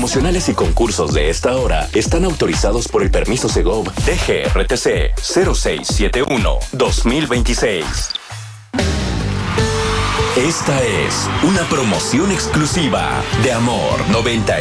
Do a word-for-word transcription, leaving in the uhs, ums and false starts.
promocionales y concursos de esta hora están autorizados por el permiso Segov D G R T C cero seis siete uno dos mil veintiséis. Esta es una promoción exclusiva de Amor noventa